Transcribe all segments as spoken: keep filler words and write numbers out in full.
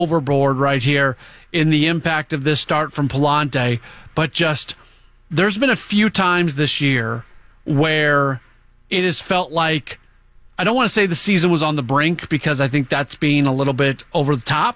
overboard right here in the impact of this start from Pallante, but just there's been a few times this year where it has felt like, I don't want to say the season was on the brink because I think that's being a little bit over the top,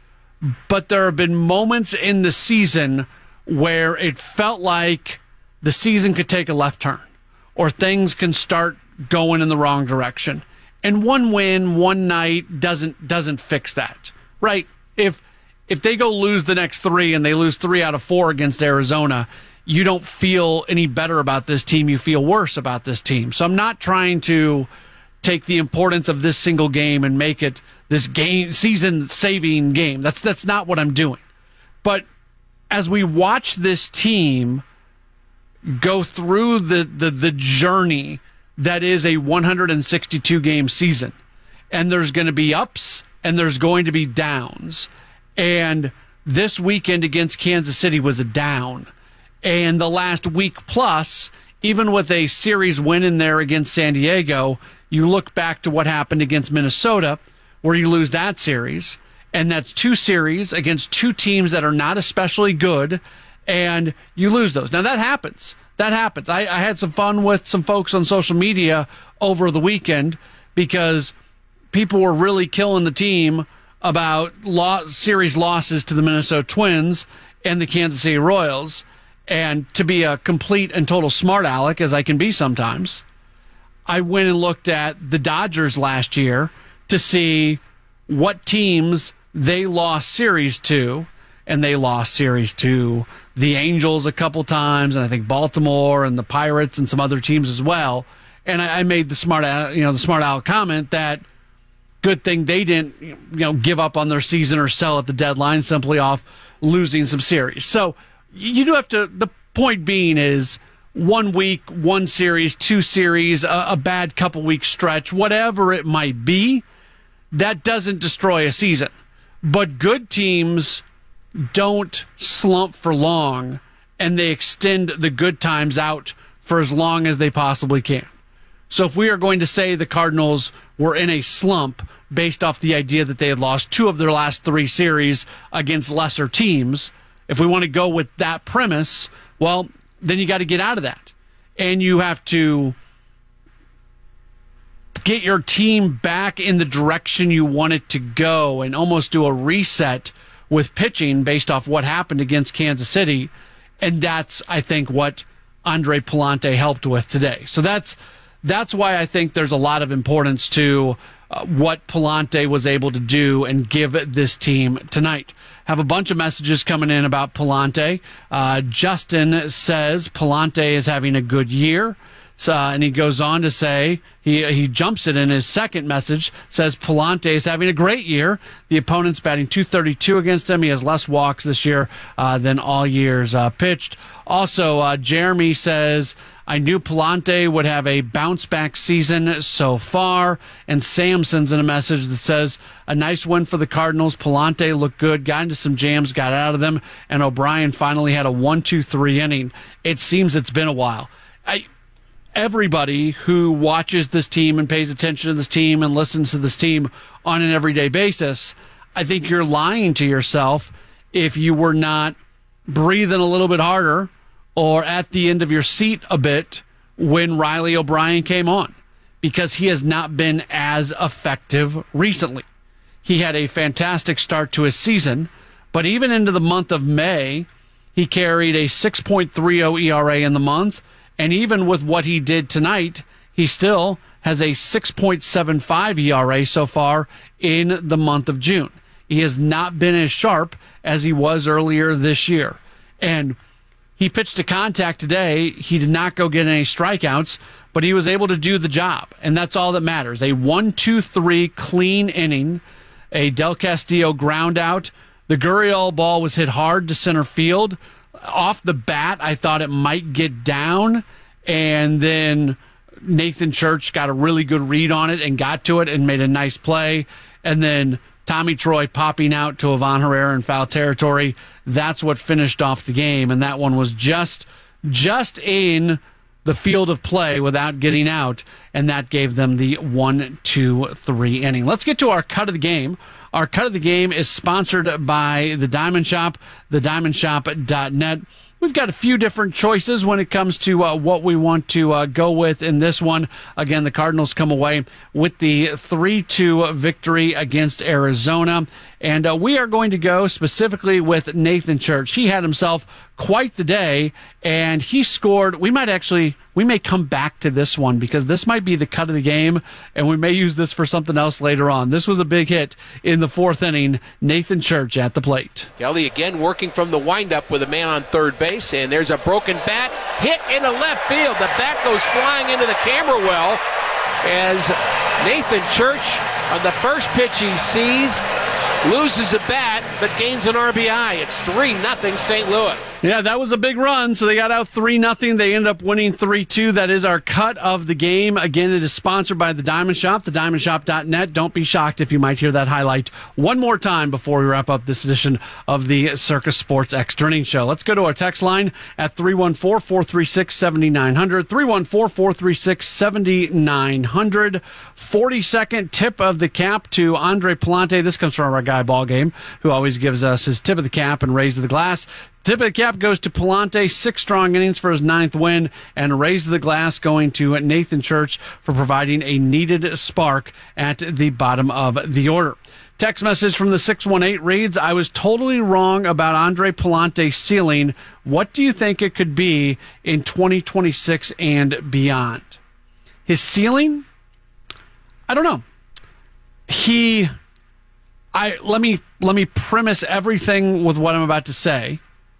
but there have been moments in the season where it felt like the season could take a left turn or things can start going in the wrong direction. And one win, one night doesn't doesn't fix that, right? If if they go lose the next three and they lose three out of four against Arizona, you don't feel any better about this team. You feel worse about this team. So I'm not trying to take the importance of this single game and make it this game season-saving game. That's that's not what I'm doing. But as we watch this team go through the the, the journey that is a one hundred sixty-two game season, and there's going to be ups and there's going to be downs. And this weekend against Kansas City was a down. And the last week plus, even with a series win in there against San Diego, you look back to what happened against Minnesota, where you lose that series. And that's two series against two teams that are not especially good, and you lose those. Now, that happens. That happens. I, I had some fun with some folks on social media over the weekend because people were really killing the team about loss, series losses to the Minnesota Twins and the Kansas City Royals. And to be a complete and total smart aleck, as I can be sometimes, I went and looked at the Dodgers last year to see what teams they lost series to. And they lost series to the Angels a couple times, and I think Baltimore and the Pirates and some other teams as well. And I, I made the smart, you know, the smart aleck comment that good thing they didn't, you know, give up on their season or sell at the deadline simply off losing some series. So you do have to. The point being is one week, one series, two series, a, a bad couple week stretch, whatever it might be, that doesn't destroy a season. But good teams don't slump for long, and they extend the good times out for as long as they possibly can. So if we are going to say the Cardinals were in a slump based off the idea that they had lost two of their last three series against lesser teams, if we want to go with that premise, well, then you got to get out of that. And you have to get your team back in the direction you want it to go and almost do a reset with pitching based off what happened against Kansas City. And that's, I think, what Andre Pallante helped with today. So that's that's why I think there's a lot of importance to uh, what Pallante was able to do and give this team tonight. Have a bunch of messages coming in about Pallante. Uh, Justin says Pallante is having a good year. Uh, and he goes on to say, he he jumps it in his second message, says Pallante is having a great year. The opponent's batting two thirty-two against him. He has less walks this year uh, than all years uh, pitched. Also, uh, Jeremy says, I knew Pallante would have a bounce-back season so far. And Samson's in a message that says, a nice win for the Cardinals. Pallante looked good, got into some jams, got out of them, and O'Brien finally had a one two three inning. It seems it's been a while. I... Everybody who watches this team and pays attention to this team and listens to this team on an everyday basis, I think you're lying to yourself if you were not breathing a little bit harder or at the end of your seat a bit when Riley O'Brien came on, because he has not been as effective recently. He had a fantastic start to his season, but even into the month of May, he carried a six point three oh E R A in the month. And even with what he did tonight, he still has a six point seven five E R A so far in the month of June. He has not been as sharp as he was earlier this year. And he pitched to contact today. He did not go get any strikeouts, but he was able to do the job. And that's all that matters. A one two three clean inning, a Del Castillo ground out. The Gurriel ball was hit hard to center field. Off the bat, I thought it might get down, and then Nathan Church got a really good read on it and got to it and made a nice play. And then Tommy Troy popping out to Ivan Herrera in foul territory. That's what finished off the game, and that one was just just in the field of play without getting out, and that gave them the one two three inning. Let's get to our cut of the game. Our cut of the game is sponsored by The Diamond Shop, the diamond shop dot net. We've got a few different choices when it comes to uh, what we want to uh, go with in this one. Again, the Cardinals come away with the three two victory against Arizona. And uh, we are going to go specifically with Nathan Church. He had himself quite the day, and he scored. We might actually, we may come back to this one because this might be the cut of the game, and we may use this for something else later on. This was a big hit in the fourth inning. Nathan Church at the plate. Kelly again working from the windup with a man on third base, and there's a broken bat hit into left field. The bat goes flying into the camera well as Nathan Church, on the first pitch he sees, loses a bat, but gains an R B I. It's three nothing Saint Louis. Yeah, that was a big run. So they got out three nothing. They ended up winning three two. That is our cut of the game. Again, it is sponsored by The Diamond Shop, the diamond shop dot net. Don't be shocked if you might hear that highlight one more time before we wrap up this edition of the Circus Sports Extra Innings Show. Let's go to our text line at three one four, four three six, seven nine zero zero, three one four, four three six, seven nine zero zero. forty-second tip of the cap to Andre Pallante. This comes from our guy Ballgame, who always gives us his tip of the cap and raise of the glass. Tip of the cap goes to Pallante, six strong innings for his ninth win, and raise of the glass going to Nathan Church for providing a needed spark at the bottom of the order. Text message from the six one eight reads, I was totally wrong about Andre Pallante's ceiling. What do you think it could be in twenty twenty-six and beyond? His ceiling? I don't know. He, I let me let me premise everything with what I'm about to say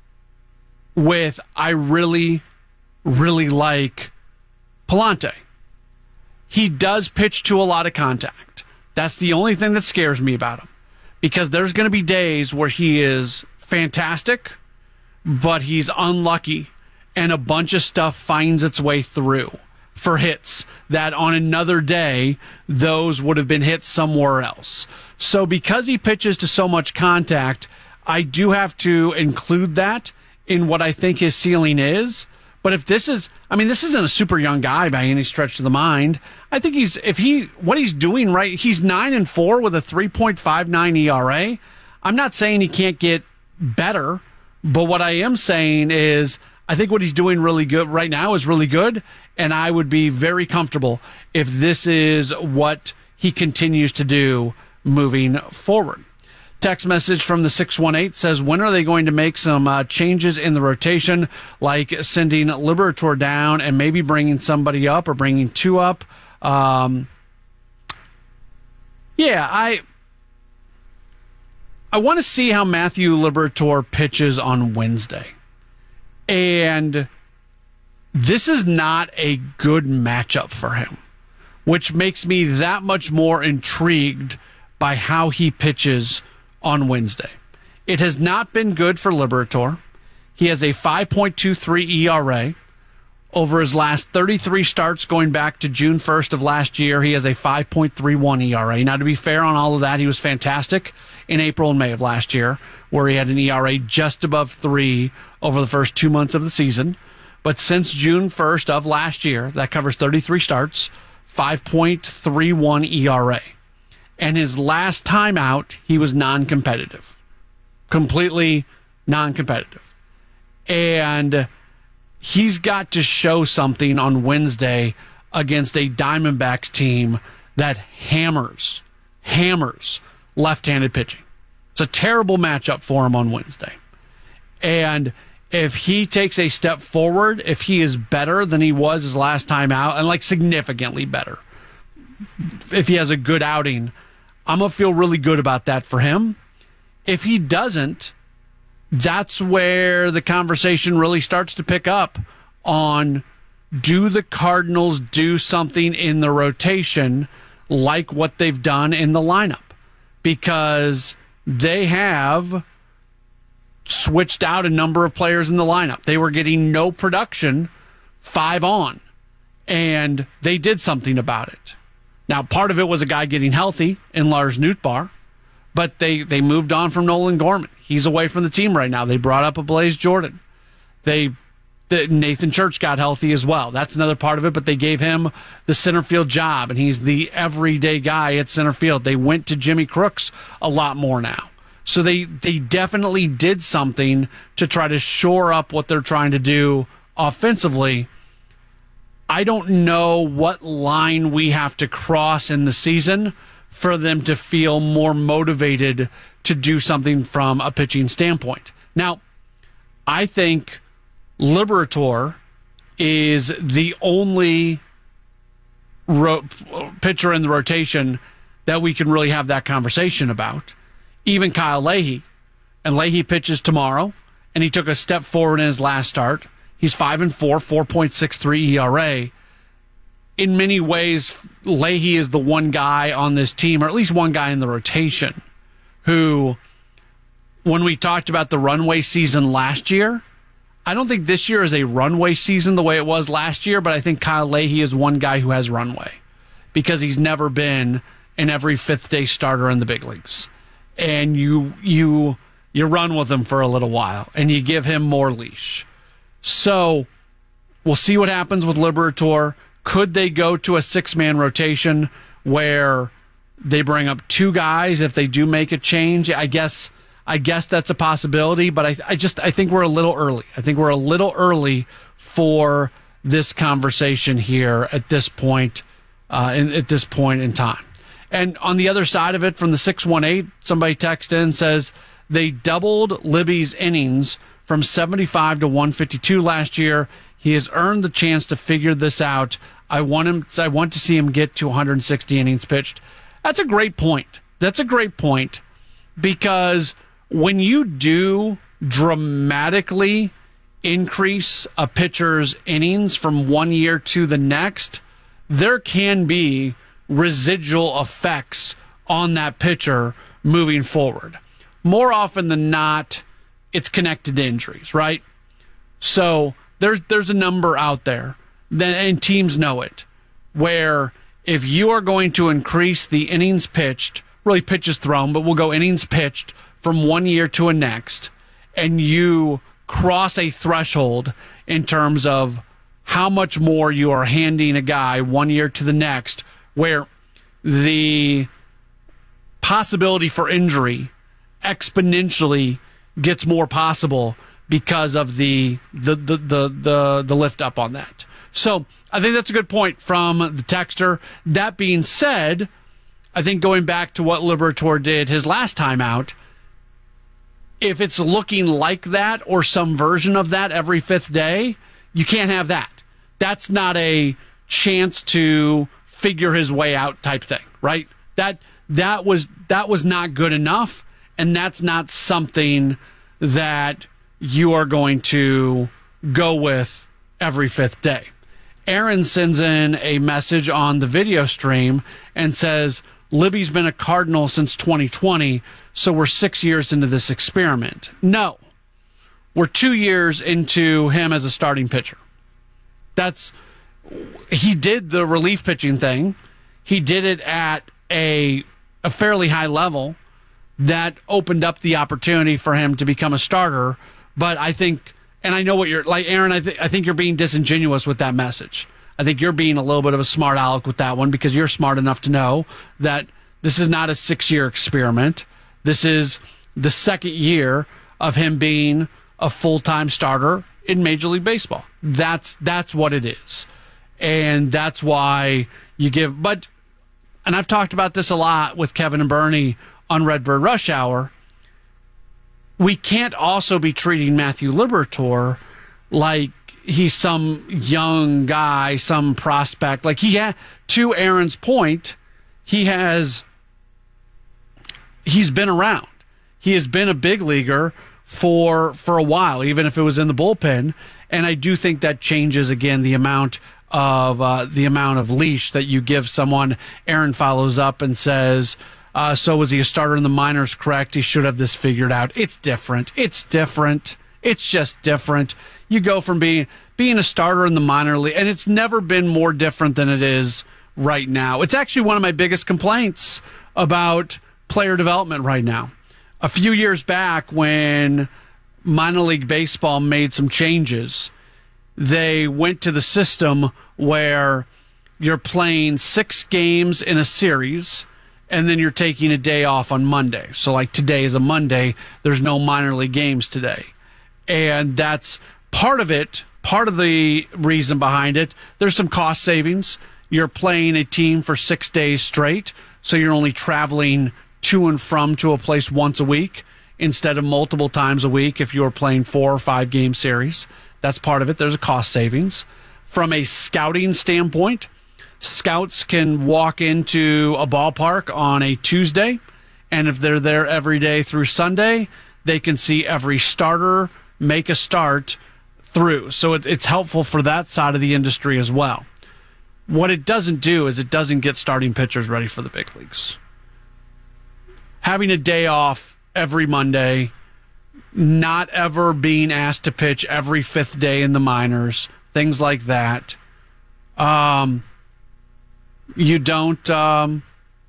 with I really, really like Pallante. He does pitch to a lot of contact. That's the only thing that scares me about him. Because there's going to be days where he is fantastic, but he's unlucky, and a bunch of stuff finds its way through for hits that on another day, those would have been hit somewhere else. So because he pitches to so much contact, I do have to include that in what I think his ceiling is. But if this is, I mean, this isn't a super young guy by any stretch of the mind. I think he's, if he, what he's doing right, he's nine and four with a three point five nine E R A. I'm not saying he can't get better, but what I am saying is I think what he's doing really good right now is really good. And I would be very comfortable if this is what he continues to do moving forward. Text message from the six one eight says, when are they going to make some uh, changes in the rotation, like sending Liberatore down and maybe bringing somebody up or bringing two up? Um, yeah, I I want to see how Matthew Liberatore pitches on Wednesday. And this is not a good matchup for him, which makes me that much more intrigued by how he pitches on Wednesday. It has not been good for Liberatore. He has a five point two three E R A. Over his last thirty-three starts going back to June first of last year, he has a five point three one E R A. Now, to be fair on all of that, he was fantastic in April and May of last year, where he had an E R A just above three over the first two months of the season. But since June first of last year, that covers thirty-three starts, five point three one E R A. And his last time out, he was non-competitive. Completely non-competitive. And he's got to show something on Wednesday against a Diamondbacks team that hammers, hammers left-handed pitching. It's a terrible matchup for him on Wednesday. And if he takes a step forward, if he is better than he was his last time out, and like significantly better, if he has a good outing, I'm going to feel really good about that for him. If he doesn't, that's where the conversation really starts to pick up on, do the Cardinals do something in the rotation like what they've done in the lineup? Because they have switched out a number of players in the lineup. They were getting no production five on, and they did something about it. Now, part of it was a guy getting healthy in Lars Nootbaar, but they, they moved on from Nolan Gorman. He's away from the team right now. They brought up a Blaze Jordan. They the Nathan Church got healthy as well. That's another part of it, but they gave him the center field job, and he's the everyday guy at center field. They went to Jimmy Crooks a lot more now. So they, they definitely did something to try to shore up what they're trying to do offensively. I don't know what line we have to cross in the season for them to feel more motivated to do something from a pitching standpoint. Now, I think Liberatore is the only ro- pitcher in the rotation that we can really have that conversation about. Even Kyle Leahy. And Leahy pitches tomorrow, and he took a step forward in his last start. He's five and four, four point six three E R A. In many ways, Leahy is the one guy on this team, or at least one guy in the rotation, who, when we talked about the runway season last year, I don't think this year is a runway season the way it was last year, but I think Kyle Leahy is one guy who has runway because he's never been an every fifth day starter in the big leagues. And you you you run with him for a little while, and you give him more leash. So we'll see what happens with Liberatore. Could they go to a six-man rotation where they bring up two guys if they do make a change? I guess I guess that's a possibility, but I, I just I think we're a little early. I think we're a little early for this conversation here at this point, uh, in, at this point in time. And on the other side of it, from the six one eight, somebody texted in and says they doubled Libby's innings from seventy-five to one fifty-two last year. He has earned the chance to figure this out. I want him. I want to see him get to one hundred sixty innings pitched. That's a great point. That's a great point because when you do dramatically increase a pitcher's innings from one year to the next, there can be residual effects on that pitcher moving forward. More often than not, it's connected to injuries, right? So there's there's a number out there, and teams know it, where if you are going to increase the innings pitched, really pitches thrown, but we'll go innings pitched from one year to a next, and you cross a threshold in terms of how much more you are handing a guy one year to the next, where the possibility for injury exponentially gets more possible because of the the the the the, the lift up on that. So I think that's a good point from the texter. That being said, I think going back to what Liberatore did his last time out, if it's looking like that or some version of that every fifth day, you can't have that. That's not a chance to figure his way out type thing, right? That that was that was not good enough, and that's not something that you are going to go with every fifth day. Aaron sends in a message on the video stream and says, Libby's been a Cardinal since twenty twenty, so we're six years into this experiment. No, we're two years into him as a starting pitcher. That's he did the relief pitching thing. He did it at a a fairly high level that opened up the opportunity for him to become a starter. But I think, and I know what you're like, Aaron, I, th- I think you're being disingenuous with that message. I think you're being a little bit of a smart aleck with that one because you're smart enough to know that this is not a six-year experiment. This is the second year of him being a full-time starter in Major League Baseball. That's that's what it is. And that's why you give, but, and I've talked about this a lot with Kevin and Bernie on Redbird Rush Hour, we can't also be treating Matthew Liberatore like he's some young guy, some prospect. Like he had, to Aaron's point, he has, he's been around. He has been a big leaguer for, for a while, even if it was in the bullpen. And I do think that changes, again, the amount of uh, the amount of leash that you give someone. Aaron follows up and says, uh, so was he a starter in the minors? Correct. He should have this figured out. It's different. It's different. It's just different. You go from being being a starter in the minor league, and it's never been more different than it is right now. It's actually one of my biggest complaints about player development right now. A few years back when minor league baseball made some changes, they went to the system where you're playing six games in a series, and then you're taking a day off on Monday. So like today is a Monday. There's no minor league games today. And that's part of it, part of the reason behind it. There's some cost savings. You're playing a team for six days straight, so you're only traveling to and from to a place once a week instead of multiple times a week if you're playing four or five game series. That's part of it. There's a cost savings. From a scouting standpoint, scouts can walk into a ballpark on a Tuesday, and if they're there every day through Sunday, they can see every starter make a start through. So it, it's helpful for that side of the industry as well. What it doesn't do is it doesn't get starting pitchers ready for the big leagues. Having a day off every Monday, not ever being asked to pitch every fifth day in the minors, things like that. Um... You don't, um,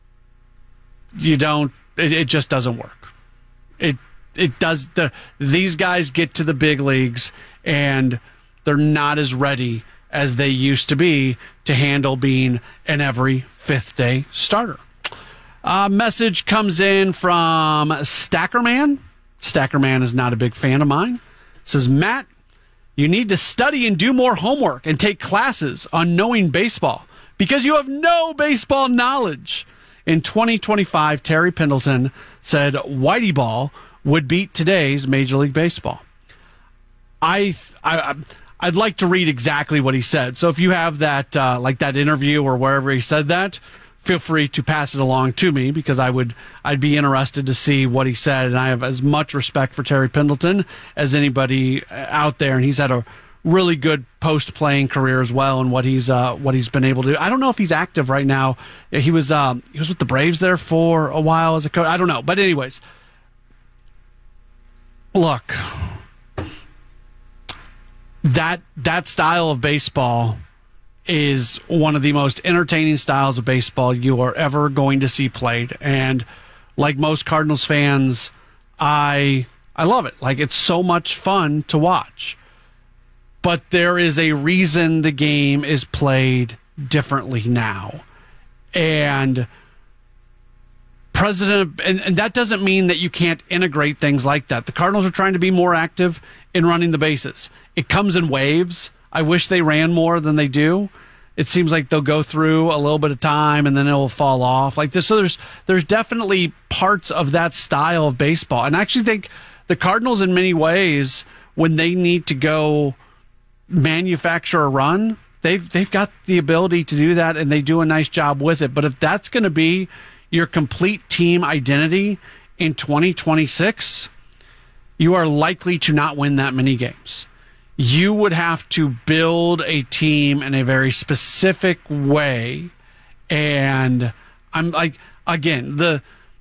you don't, it, it just doesn't work. It, it does, the, these guys get to the big leagues and they're not as ready as they used to be to handle being an every fifth day starter. A message comes in from Stackerman. Stackerman is not a big fan of mine. It says, Matt, you need to study and do more homework and take classes on knowing baseball, because you have no baseball knowledge. In twenty twenty-five, Terry Pendleton said Whitey Ball would beat today's Major League Baseball. I, I, I'd like to read exactly what he said. So if you have that, uh, like that interview or wherever he said that, feel free to pass it along to me, because I would, I'd be interested to see what he said. And I have as much respect for Terry Pendleton as anybody out there. And he's had a really good post-playing career as well, and what he's uh, what he's been able to do. I don't know if he's active right now. He was um, he was with the Braves there for a while as a coach. I don't know, but anyways, look, that that style of baseball is one of the most entertaining styles of baseball you are ever going to see played, and like most Cardinals fans, I I love it. Like, it's so much fun to watch. But there is a reason the game is played differently now. And President, and, and that doesn't mean that you can't integrate things like that. The Cardinals are trying to be more active in running the bases. It comes in waves. I wish they ran more than they do. It seems like they'll go through a little bit of time and then it will fall off like this. So there's there's definitely parts of that style of baseball. And I actually think the Cardinals, in many ways, when they need to go manufacture a run, they've they've got the ability to do that, and they do a nice job with it. But if that's going to be your complete team identity in twenty twenty-six, you are likely to not win that many games. You would have to build a team in a very specific way, and I'm like, again, the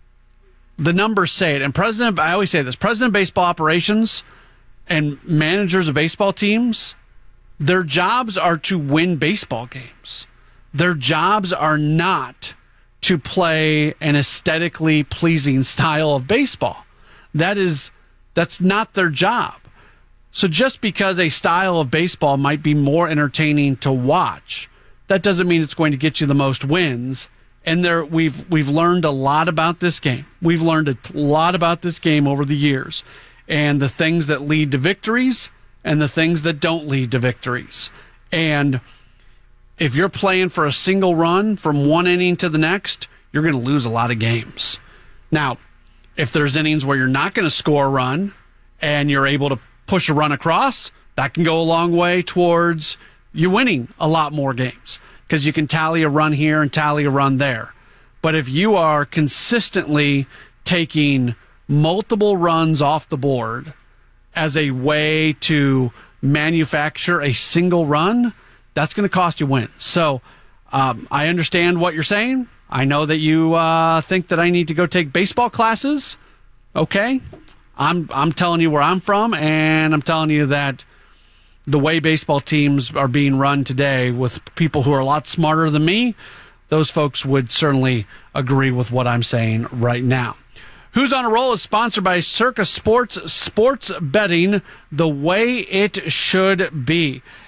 the numbers say it. And president, I always say this: president of baseball operations and managers of baseball teams, their jobs are to win baseball games. Their jobs are not to play an aesthetically pleasing style of baseball. That is, that's not their job. So just because a style of baseball might be more entertaining to watch, that doesn't mean it's going to get you the most wins. And there, we've we've learned a lot about this game. We've learned a lot about this game over the years, and the things that lead to victories and the things that don't lead to victories. And if you're playing for a single run from one inning to the next, you're going to lose a lot of games. Now, if there's innings where you're not going to score a run and you're able to push a run across, that can go a long way towards you winning a lot more games, because you can tally a run here and tally a run there. But if you are consistently taking multiple runs off the board as a way to manufacture a single run, that's going to cost you wins. So um, I understand what you're saying. I know that you uh, think that I need to go take baseball classes. Okay. I'm I'm telling you where I'm from, and I'm telling you that the way baseball teams are being run today with people who are a lot smarter than me, those folks would certainly agree with what I'm saying right now. Who's on a Roll is sponsored by Circa Sports, sports betting the way it should be.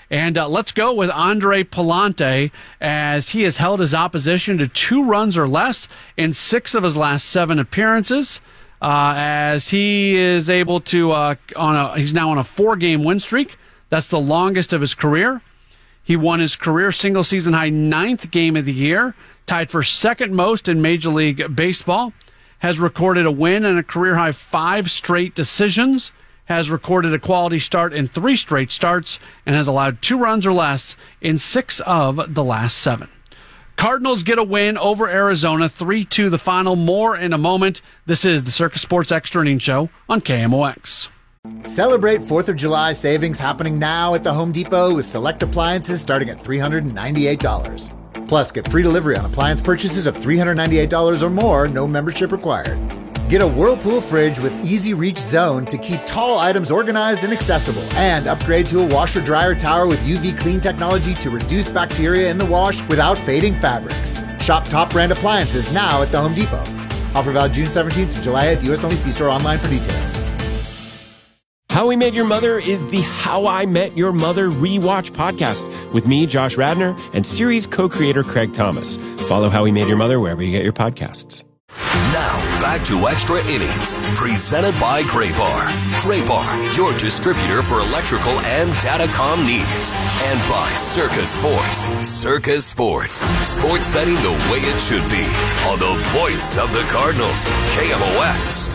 And uh, let's go with Andre Pallante, as he has held his opposition to two runs or less in six of his last seven appearances. Uh, as he is able to, uh, on a, he's now on a four-game win streak. That's the longest of his career. He won his career single-season high ninth game of the year, tied for second most in Major League Baseball, has recorded a win and a career-high five straight decisions, has recorded a quality start in three straight starts, and has allowed two runs or less in six of the last seven. Cardinals get a win over Arizona, three two the final. More in a moment. This is the Circus Sports Extra Innings Show on K M O X. Celebrate fourth of July savings happening now at the Home Depot with select appliances starting at three hundred ninety-eight dollars. Plus, get free delivery on appliance purchases of three hundred ninety-eight dollars or more, no membership required. Get a Whirlpool fridge with Easy Reach Zone to keep tall items organized and accessible. And upgrade to a washer-dryer tower with U V clean technology to reduce bacteria in the wash without fading fabrics. Shop top brand appliances now at the Home Depot. Offer valid June seventeenth to July eighth, U S only. See store online for details. How We Met Your Mother is the How I Met Your Mother rewatch podcast with me, Josh Radnor, and series co-creator Craig Thomas. Follow How We Met Your Mother wherever you get your podcasts. Now, back to Extra Innings, presented by Gray Bar. Gray Bar, your distributor for electrical and datacom needs. And by Circus Sports. Circus Sports. Sports betting the way it should be. On the voice of the Cardinals, K M O X.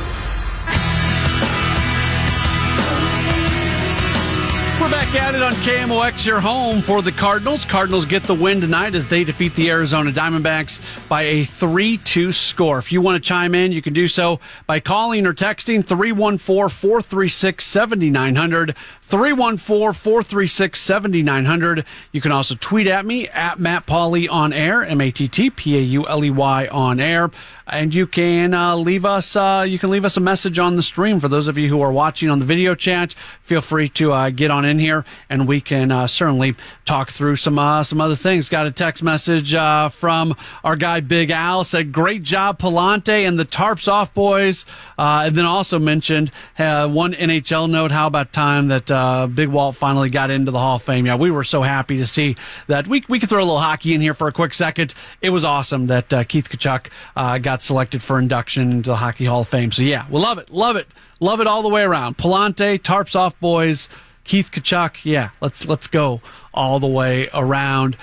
We're back at it on K M O X, your home for the Cardinals. Cardinals get the win tonight as they defeat the Arizona Diamondbacks by a three two score. If you want to chime in, you can do so by calling or texting three one four, four three six, seven nine zero zero. three one four, four three six, seven nine zero zero. You can also tweet at me, at Matt Pauley on air, M A T T P A U L E Y on air. And you can uh, leave us uh, you can leave us a message on the stream. For those of you who are watching on the video chat, feel free to uh, get on in here, and we can uh, certainly talk through some uh, some other things. Got a text message uh, from our guy Big Al, said, great job, Pallante and the Tarps Off boys. Uh, and then also mentioned uh, one N H L note, how about time that uh, Big Walt finally got into the Hall of Fame. Yeah, we were so happy to see that. We, we could throw a little hockey in here for a quick second. It was awesome that uh, Keith Tkachuk uh, got selected for induction into the Hockey Hall of Fame. So yeah, we love it, love it, love it all the way around. Pallante, Tarps Off boys, Keith Tkachuk, yeah, let's let's go all the way around.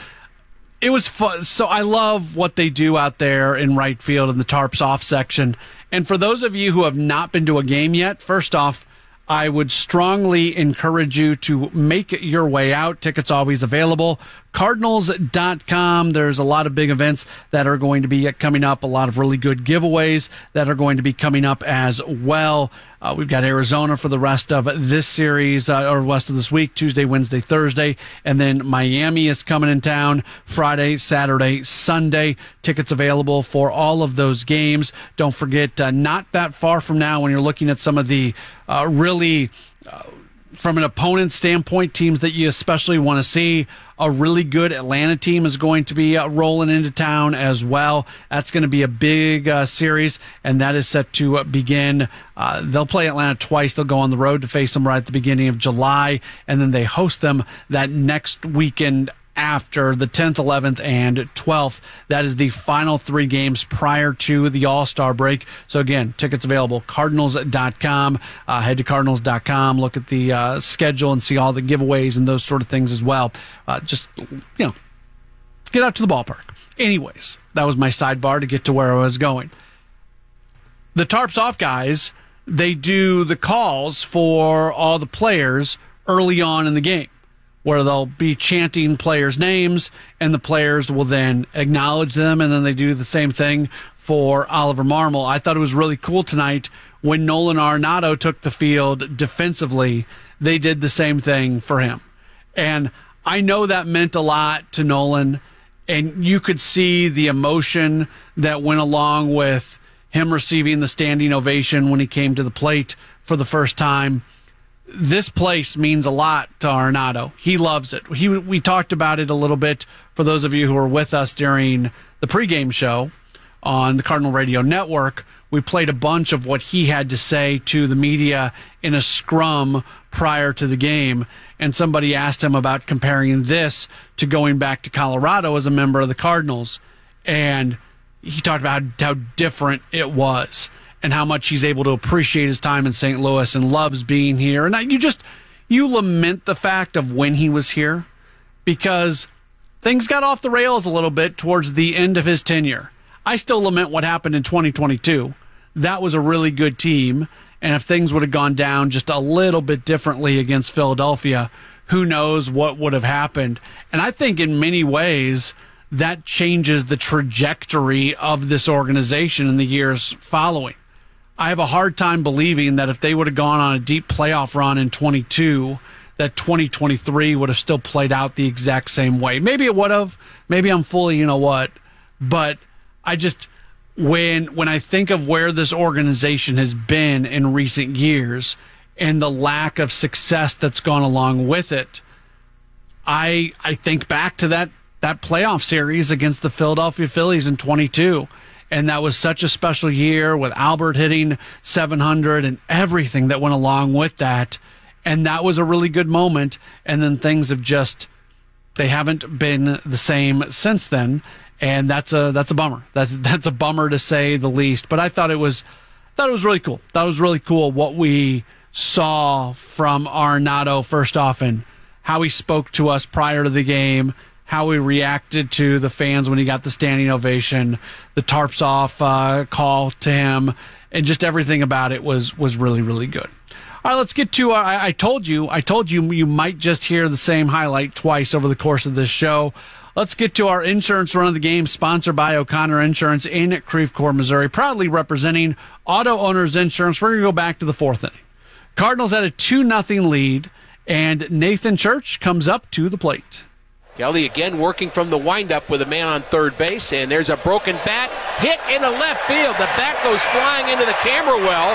It was fun. So I love what they do out there in right field in the Tarps Off section. And for those of you who have not been to a game yet, first off, I would strongly encourage you to make your way out. Tickets always available. Cardinals dot com. There's a lot of big events that are going to be coming up, a lot of really good giveaways that are going to be coming up as well. Uh, we've got Arizona for the rest of this series, uh, or rest of this week, Tuesday, Wednesday, Thursday. And then Miami is coming in town Friday, Saturday, Sunday. Tickets available for all of those games. Don't forget, uh, not that far from now, when you're looking at some of the uh, really, uh, from an opponent standpoint, teams that you especially want to see, a really good Atlanta team is going to be uh, rolling into town as well. That's going to be a big uh, series, and that is set to uh, begin. Uh, they'll play Atlanta twice. They'll go on the road to face them right at the beginning of July, and then they host them that next weekend after the tenth, eleventh, and twelfth. That is the final three games prior to the All-Star break. So again, tickets available, Cardinals dot com. Uh, head to Cardinals dot com, look at the uh, schedule and see all the giveaways and those sort of things as well. Uh, just, you know, get out to the ballpark. Anyways, that was my sidebar to get to where I was going. The Tarps Off guys, they do the calls for all the players early on in the game, where they'll be chanting players' names, and the players will then acknowledge them, and then they do the same thing for Oliver Marmol. I thought it was really cool tonight when Nolan Arenado took the field defensively. They did the same thing for him. And I know that meant a lot to Nolan, and you could see the emotion that went along with him receiving the standing ovation when he came to the plate for the first time. This place means a lot to Arenado. He loves it. He, we talked about it a little bit for those of you who were with us during the pregame show on the Cardinal Radio Network, we played a bunch of what he had to say to the media in a scrum prior to the game. And somebody asked him about comparing this to going back to Colorado as a member of the Cardinals. And he talked about how, how different it was and how much he's able to appreciate his time in Saint Louis and loves being here. And I, you just, you lament the fact of when he was here because things got off the rails a little bit towards the end of his tenure. I still lament what happened in twenty twenty-two. That was a really good team. And if things would have gone down just a little bit differently against Philadelphia, who knows what would have happened. And I think in many ways that changes the trajectory of this organization in the years following. I have a hard time believing that if they would have gone on a deep playoff run in twenty-two, that twenty twenty-three would have still played out the exact same way. Maybe it would have. Maybe I'm fully, you know what. But I just, when when I think of where this organization has been in recent years and the lack of success that's gone along with it, I I think back to that that playoff series against the Philadelphia Phillies in twenty-two. And that was such a special year with Albert hitting seven hundred and everything that went along with that. And that was a really good moment. And then things have just, they haven't been the same since then. And that's a that's a bummer. That's that's a bummer to say the least. But I thought it was thought it was really cool. That was really cool what we saw from Arenado first off and how he spoke to us prior to the game, how he reacted to the fans when he got the standing ovation, the tarps off uh, call to him, and just everything about it was was really, really good. All right, let's get to, uh, I, I told you, I told you you might just hear the same highlight twice over the course of this show. Let's get to our insurance run of the game, sponsored by O'Connor Insurance in Creve Coeur, Missouri, proudly representing auto owners insurance. We're going to go back to the fourth inning. Cardinals had a two nothing lead, and Nathan Church comes up to the plate. Kelly again working from the windup with a man on third base, and there's a broken bat hit into left field. The bat goes flying into the camera well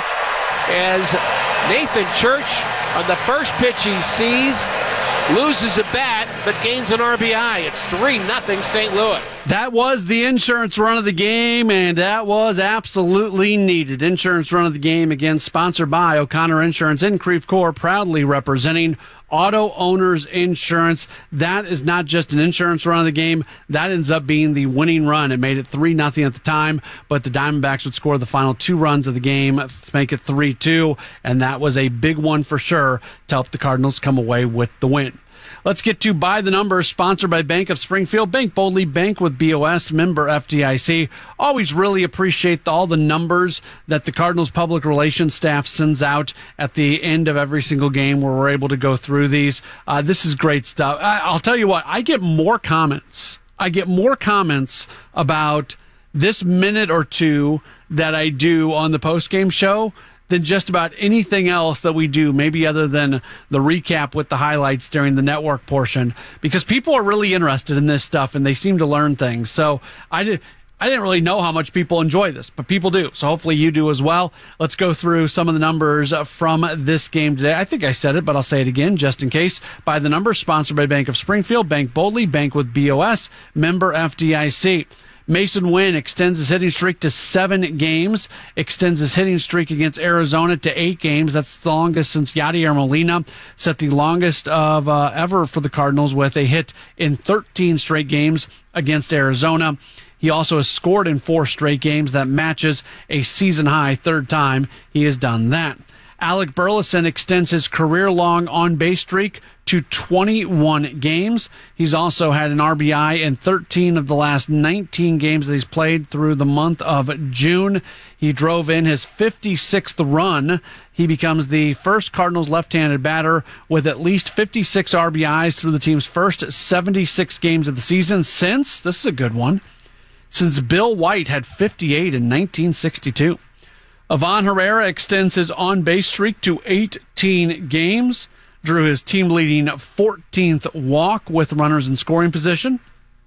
as Nathan Church, on the first pitch he sees, loses a bat but gains an R B I. It's three nothing Saint Louis. That was the insurance run of the game, and that was absolutely needed. Insurance run of the game, again, sponsored by O'Connor Insurance in Creve Coeur, proudly representing auto owners insurance. That is not just an insurance run of the game. That ends up being the winning run. It made it three nothing at the time, but the Diamondbacks would score the final two runs of the game to make it three two, and that was a big one for sure to help the Cardinals come away with the win. Let's get to By the Numbers, sponsored by Bank of Springfield. Bank boldly, bank with B O S, member F D I C. Always really appreciate all the numbers that the Cardinals public relations staff sends out at the end of every single game where we're able to go through these. Uh, this is great stuff. I, I'll tell you what, I get more comments. I get more comments about this minute or two that I do on the postgame show than just about anything else that we do, maybe other than the recap with the highlights during the network portion, because people are really interested in this stuff and they seem to learn things. So I did. I didn't really know how much people enjoy this, but people do. So hopefully you do as well. Let's go through some of the numbers from this game today. I think I said it, but I'll say it again just in case. By the Numbers, sponsored by Bank of Springfield. Bank boldly, bank with B O S, member F D I C. Mason Wynn extends his hitting streak to seven games, extends his hitting streak against Arizona to eight games. That's the longest since Yadier Molina set the longest of uh, ever for the Cardinals with a hit in thirteen straight games against Arizona. He also has scored in four straight games. That matches a season-high third time he has done that. Alec Burleson extends his career-long on-base streak to twenty-one games. He's also had an R B I in thirteen of the last nineteen games that he's played through the month of June. He drove in his fifty-sixth run. He becomes the first Cardinals left-handed batter with at least fifty-six R B Is through the team's first seventy-six games of the season since, this is a good one, since Bill White had fifty-eight in nineteen sixty-two. Ivan Herrera extends his on-base streak to eighteen games, drew his team-leading fourteenth walk with runners in scoring position.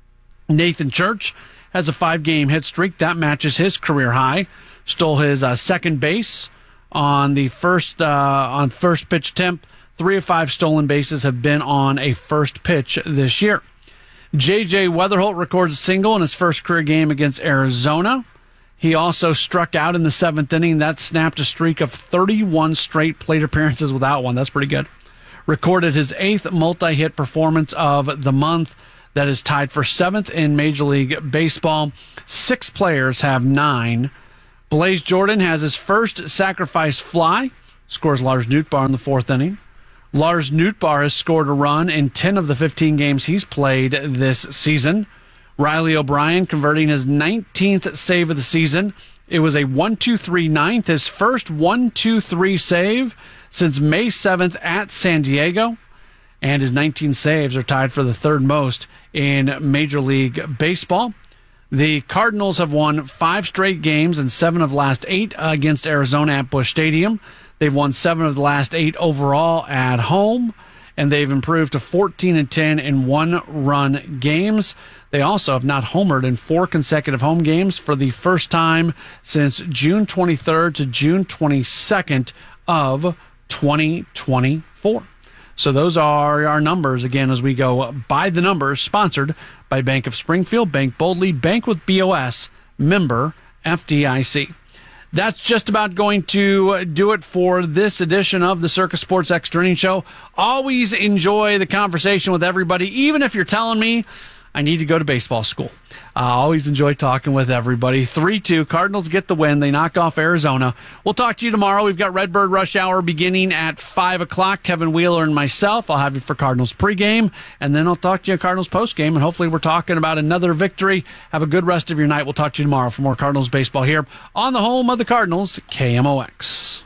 Nathan Church has a five-game hit streak. That matches his career high. Stole his uh, second base on the first uh, on first pitch attempt. Three of five stolen bases have been on a first pitch this year. J J Weatherholt records a single in his first career game against Arizona. He also struck out in the seventh inning. That snapped a streak of thirty-one straight plate appearances without one. That's pretty good. Recorded his eighth multi-hit performance of the month. That is tied for seventh in Major League Baseball. Six players have nine. Blaze Jordan has his first sacrifice fly. Scores Lars Nootbaar in the fourth inning. Lars Nootbaar has scored a run in ten of the fifteen games he's played this season. Riley O'Brien converting his nineteenth save of the season. It was a one two three ninth, his first one two three save since May seventh at San Diego. And his nineteen saves are tied for the third most in Major League Baseball. The Cardinals have won five straight games and seven of the last eight against Arizona at Busch Stadium. They've won seven of the last eight overall at home, and they've improved to fourteen and ten in one-run games. They also have not homered in four consecutive home games for the first time since June twenty-third to June twenty-second of twenty twenty-four. So those are our numbers, again, as we go by the numbers, sponsored by Bank of Springfield. Bank boldly, bank with B O S, member F D I C. That's just about going to do it for this edition of the Circus Sports Extra Innings Show. Always enjoy the conversation with everybody, even if you're telling me I need to go to baseball school. I always enjoy talking with everybody. three two, Cardinals get the win. They knock off Arizona. We'll talk to you tomorrow. We've got Redbird Rush Hour beginning at five o'clock. Kevin Wheeler and myself. I'll have you for Cardinals pregame, and then I'll talk to you Cardinals postgame, and hopefully we're talking about another victory. Have a good rest of your night. We'll talk to you tomorrow for more Cardinals baseball here on the home of the Cardinals, K M O X.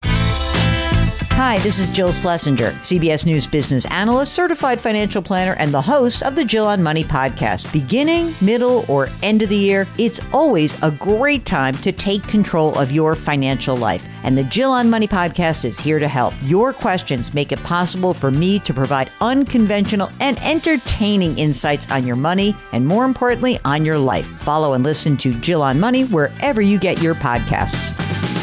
Hi, this is Jill Schlesinger, C B S News business analyst, certified financial planner, and the host of the Jill on Money podcast. Beginning, middle, or end of the year, it's always a great time to take control of your financial life. And the Jill on Money podcast is here to help. Your questions make it possible for me to provide unconventional and entertaining insights on your money, and more importantly, on your life. Follow and listen to Jill on Money wherever you get your podcasts.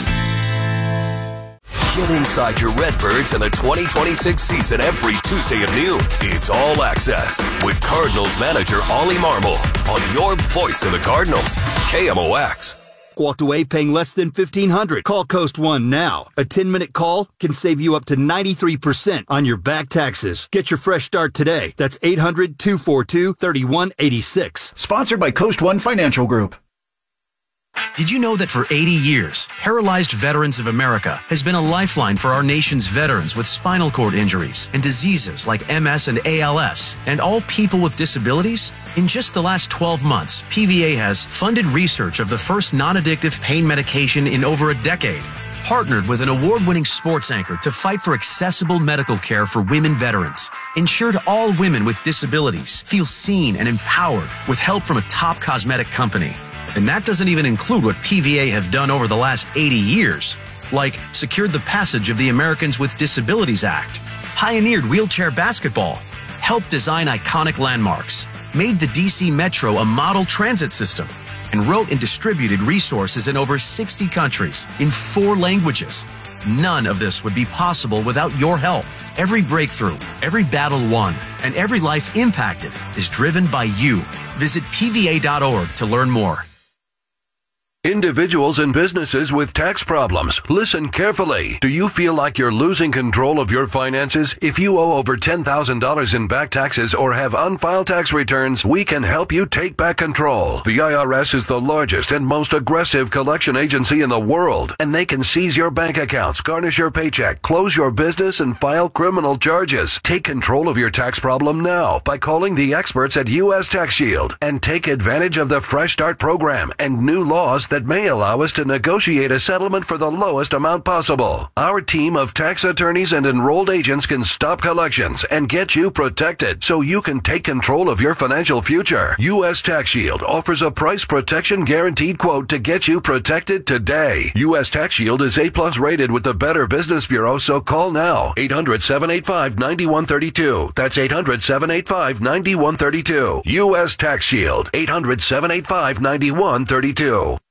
Get inside your Redbirds in the twenty twenty-six season every Tuesday at noon. It's All Access with Cardinals manager Ollie Marmol on your voice of the Cardinals, K M O X. Walked away paying less than fifteen hundred dollars. Call Coast One now. A ten-minute call can save you up to ninety-three percent on your back taxes. Get your fresh start today. That's eight hundred, two four two, three one eight six. Sponsored by Coast One Financial Group. Did you know that for eighty years, Paralyzed Veterans of America has been a lifeline for our nation's veterans with spinal cord injuries and diseases like M S and A L S, and all people with disabilities? In just the last twelve months, P V A has funded research of the first non-addictive pain medication in over a decade, partnered with an award-winning sports anchor to fight for accessible medical care for women veterans, ensured all women with disabilities feel seen and empowered with help from a top cosmetic company. And that doesn't even include what P V A have done over the last eighty years, like secured the passage of the Americans with Disabilities Act, pioneered wheelchair basketball, helped design iconic landmarks, made the D C Metro a model transit system, and wrote and distributed resources in over sixty countries in four languages. None of this would be possible without your help. Every breakthrough, every battle won, and every life impacted is driven by you. Visit P V A dot org to learn more. Individuals and businesses with tax problems, listen carefully. Do you feel like you're losing control of your finances? If you owe over ten thousand dollars in back taxes or have unfiled tax returns, we can help you take back control. The I R S is the largest and most aggressive collection agency in the world, and they can seize your bank accounts, garnish your paycheck, close your business, and file criminal charges. Take control of your tax problem now by calling the experts at U S Tax Shield and take advantage of the Fresh Start program and new laws that may allow us to negotiate a settlement for the lowest amount possible. Our team of tax attorneys and enrolled agents can stop collections and get you protected so you can take control of your financial future. U S Tax Shield offers a price protection guaranteed quote to get you protected today. U S Tax Shield is A plus rated with the Better Business Bureau, so call now. eight hundred, seven eight five, nine one three two. That's eight hundred, seven eight five, nine one three two. U S Tax Shield. eight hundred, seven eight five, nine one three two.